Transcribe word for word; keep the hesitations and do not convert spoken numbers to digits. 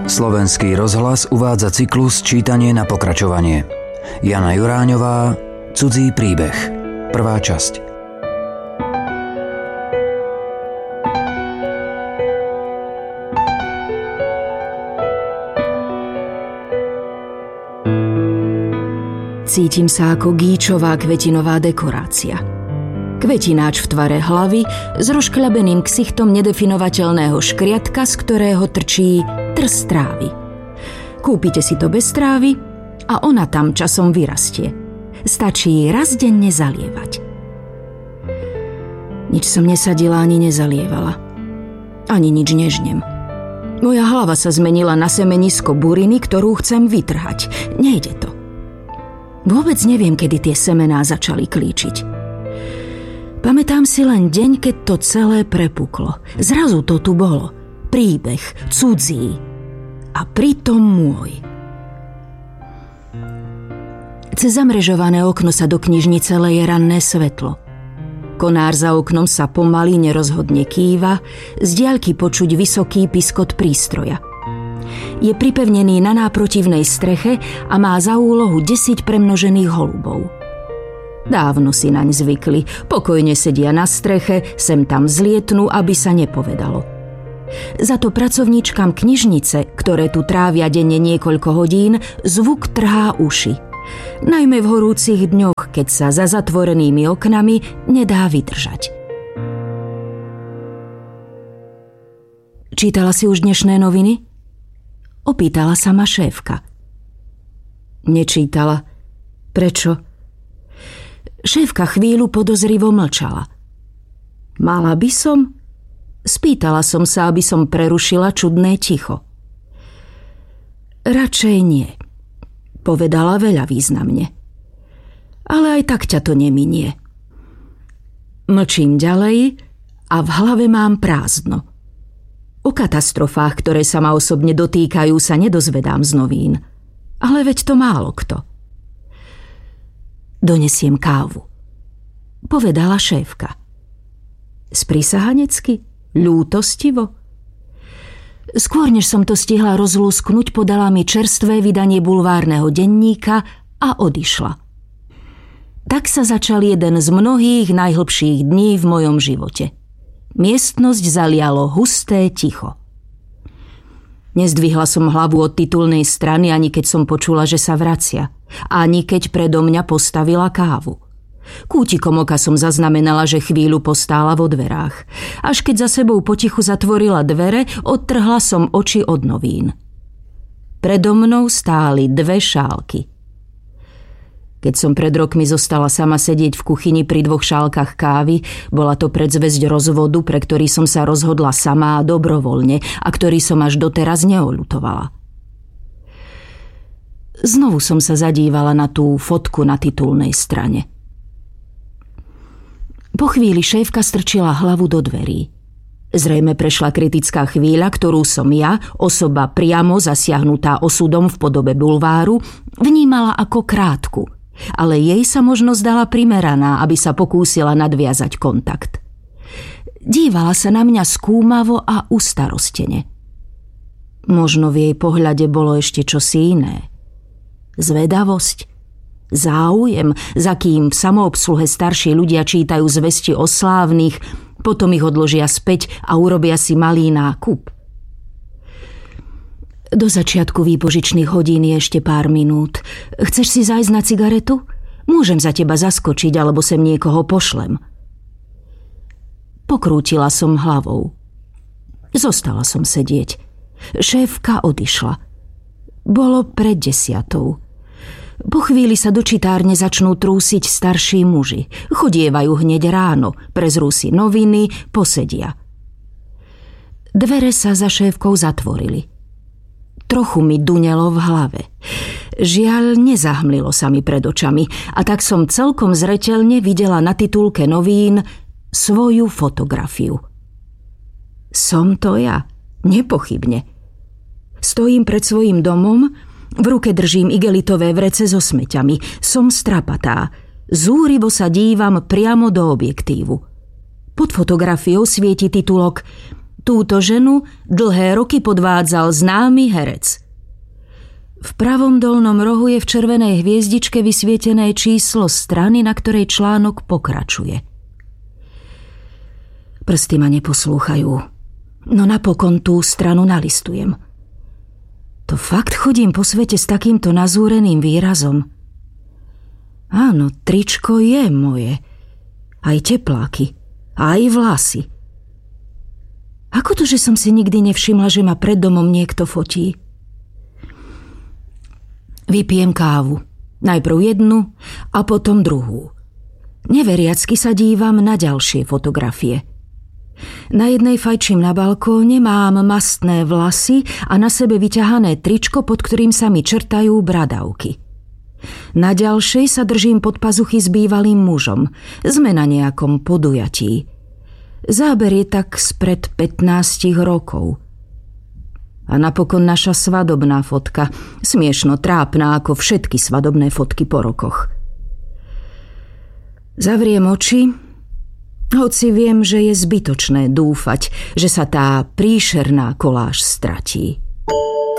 Slovenský rozhlas uvádza cyklus Čítanie na pokračovanie. Jana Juráňová, Cudzí príbeh. Prvá časť. Cítim sa ako gíčová kvetinová dekorácia. Kvetináč v tvare hlavy s rozškľabeným ksichtom nedefinovateľného škriatka, z ktorého trčí trs trávy. Kúpite si to bez trávy a ona tam časom vyrastie. Stačí raz denne zalievať. Nič som nesadila ani nezalievala. Ani nič nežnem. Moja hlava sa zmenila na semenisko buriny, ktorú chcem vytrhať. Nejde to. Vôbec neviem, kedy tie semená začali klíčiť. Pamätám si len deň, keď to celé prepuklo. Zrazu to tu bolo. Príbeh, cudzí. A pritom môj. Cez zamrežované okno sa do knižnice leje ranné svetlo. Konár za oknom sa pomaly nerozhodne kýva, z diaľky počuť vysoký piskot prístroja. Je pripevnený na náprotivnej streche a má za úlohu desať premnožených holubov. Dávno si naň zvykli, pokojne sedia na streche, sem tam zlietnú, aby sa nepovedalo. Za to pracovníčkam knižnice, ktoré tu trávia denne niekoľko hodín, zvuk trhá uši. Najmä v horúcich dňoch, keď sa za zatvorenými oknami nedá vydržať. Čítala si už dnešné noviny? Opýtala sa ma šéfka. Nečítala. Prečo? Šéfka chvíľu podozrivo mlčala. Mala by som? Spýtala som sa, aby som prerušila čudné ticho. Radšej nie, povedala veľa významne. Ale aj tak ťa to neminie. Mlčím ďalej a v hlave mám prázdno. O katastrofách, ktoré sa ma osobne dotýkajú, sa nedozvedám z novín. Ale veď to málo kto. Donesiem kávu, povedala šéfka. Sprísahanecky? Ľútostivo? Skôr, než som to stihla rozlúsknuť, podala mi čerstvé vydanie bulvárneho denníka a odišla. Tak sa začal jeden z mnohých najhlbších dní v mojom živote. Miestnosť zalialo husté ticho. Nezdvihla som hlavu od titulnej strany, ani keď som počula, že sa vracia. Ani keď predo mňa postavila kávu. Kútikom oka som zaznamenala, že chvíľu postála vo dverách. Až keď za sebou potichu zatvorila dvere, odtrhla som oči od novín. Predo mnou stáli dve šálky. Keď som pred rokmi zostala sama sedieť v kuchyni pri dvoch šálkach kávy, bola to predzvesť rozvodu, pre ktorý som sa rozhodla sama a dobrovoľne a ktorý som až doteraz neoľutovala. Znovu som sa zadívala na tú fotku na titulnej strane. Po chvíli šéfka strčila hlavu do dverí. Zrejme prešla kritická chvíľa, ktorú som ja, osoba priamo zasiahnutá osudom v podobe bulváru, vnímala ako krátku, ale jej sa možno zdala primeraná, aby sa pokúsila nadviazať kontakt. Dívala sa na mňa skúmavo a ustarostene. Možno v jej pohľade bolo ešte čosi iné. Zvedavosť, záujem, za kým v samoobsluhe starší ľudia čítajú zvesti o slávnych, potom ich odložia späť a urobia si malý nákup. Do začiatku výpožičných hodín je ešte pár minút. Chceš si zájsť na cigaretu? Môžem za teba zaskočiť, alebo sem niekoho pošlem. Pokrútila som hlavou. Zostala som sedieť. Šéfka odišla. Bolo pred desiatou. Po chvíli sa do čitárne začnú trúsiť starší muži. Chodievajú hneď ráno, prezrú si noviny, posedia. Dvere sa za šéfkou zatvorili. Trochu mi dunelo v hlave. Žiaľ, nezahmlilo sa mi pred očami a tak som celkom zreteľne videla na titulke novín svoju fotografiu. Som to ja? Nepochybne. Stojím pred svojím domom, v ruke držím igelitové vrece so smeťami. Som strapatá. Zúrivo sa dívam priamo do objektívu. Pod fotografiou svieti titulok Túto ženu dlhé roky podvádzal známy herec. V pravom dolnom rohu je v červenej hviezdičke vysvietené číslo strany, na ktorej článok pokračuje. Prsty ma neposlúchajú, no napokon tú stranu nalistujem. To fakt chodím po svete s takýmto nazúreným výrazom. Áno, tričko je moje. Aj tepláky, aj vlasy. Ako to, že som si nikdy nevšimla, že ma pred domom niekto fotí? Vypijem kávu. Najprv jednu a potom druhú. Neveriacky sa dívam na ďalšie fotografie. Na jednej fajčím na balkóne, mám mastné vlasy a na sebe vyťahané tričko, pod ktorým sa mi črtajú bradavky. Na ďalšej sa držím pod pazuchy s bývalým mužom. Sme na nejakom podujatí. Záber je tak spred pätnástich rokov. A napokon naša svadobná fotka, smiešno trápna ako všetky svadobné fotky po rokoch. Zavriem oči, hoci viem, že je zbytočné dúfať, že sa tá príšerná koláž stratí.